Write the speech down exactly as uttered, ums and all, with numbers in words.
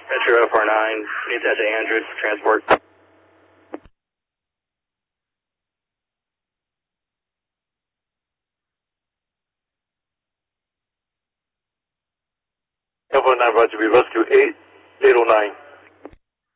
Metro F R nine, need that to Andrews for transport. F R nine, Roger, we rescue eight eight oh nine.